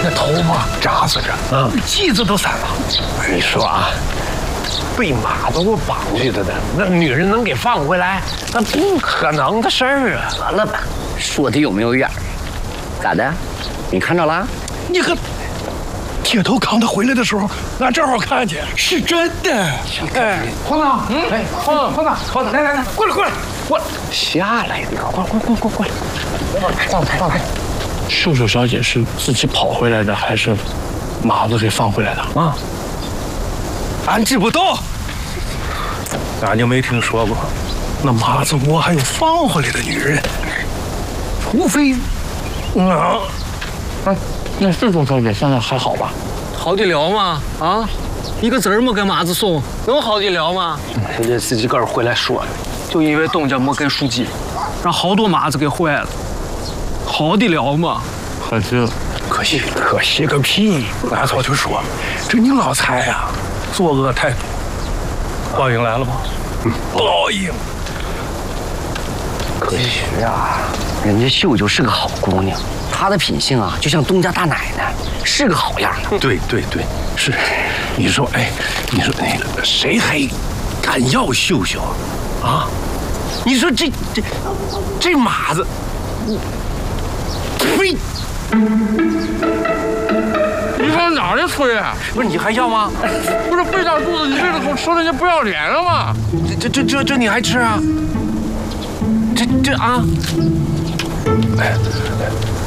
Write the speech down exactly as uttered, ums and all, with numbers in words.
那头发扎死着，啊，髻子都散了。你说啊，被马子给我绑去的呢，那女人能给放回来？那不可能的事儿啊！ 得了吧，说的有没有眼儿？咋的？你看着了？ 你可。 铁头扛他回来的时候，俺正好看见，是真的。哎，黄子，嗯，哎，黄子，黄子，黄子，来来来，过来过来，我下来，你快快快快过来，放开放开。 秀秀小姐是自己跑回来的，还是马子给放回来的啊？ 俺知不道，俺就没听说过。那马子窝还有放回来的女人，除非，啊， 啊。 那秀秀小姐现在还好吧？ 好得了吗？啊，一个子儿没给马子送，能好得了吗？人家自己个儿回来说，就因为东家没跟书记，让好多马子给坏了，好得了吗？ 可惜了， 可惜，可惜个屁！俺早就说，这你老蔡呀、啊，作恶太多。报应来了吗？嗯，报应。 可惜啊，人家秀秀是个好姑娘。 她的品性啊，就像东家大奶奶，是个好样的。 对对对，是。你说，哎，你说那个谁还敢要秀秀啊？啊？你说这这这马子，呸！ 你往哪里吹？ 不是你还要吗？ 不是背大肚子，你这个说人家不要脸了吗？ 这这这这你还吃啊？这这啊？哎。